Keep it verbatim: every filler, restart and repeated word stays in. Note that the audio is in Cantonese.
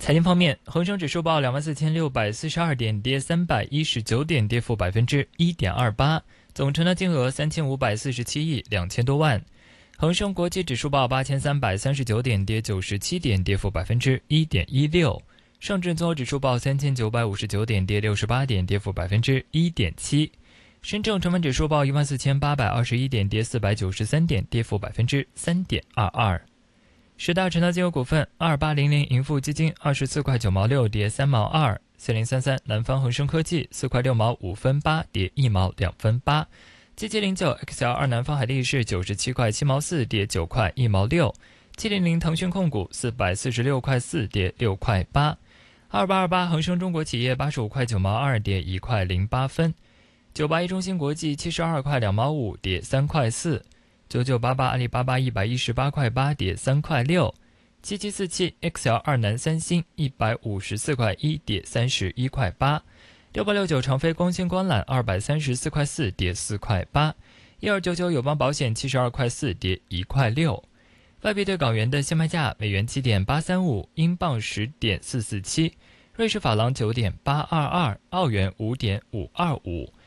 财经方面，恒生指数报两万四千六百四十二点，跌三百一十九点，跌幅百分之一点二八，总成交金额三千五百四十七亿两千多万。恒生国际指数报八千三百三十九点，跌九十七点，跌幅百分之一点一六。上证综合指数报三千九百五十九点，跌六十八点，跌幅百分之一点七。深证成分指数报一万四千八百二十一点，跌四百九十三点，跌幅百分之三点二二。十大成交金额股份：二八零零盈富基金二十四块九毛六，跌三毛二；四零三三南方恒生科技四块六毛五分八，跌一毛两分八；七七零九 X L 二南方海力士九十七块七毛四，跌九块一毛六；七零零腾讯控股四百四十六块四，跌六块八；二八二八恒生中国企业八十五块九毛二，跌一块零八分；九八一中芯国际七十二块两毛五，跌三块四。九九八八阿里巴巴一百一十八块八，跌三块六；七七四七 X L 二南三星一百五十四块一，跌三十一块八；六八六九长飞光纤光缆二百三十四块四，跌四块八；一二九九友邦保险七十二块四，跌一块六。外币对港元的现卖价：美元七点八三五，英镑十点四四七，瑞士法郎九点八二二，澳元五点五二五，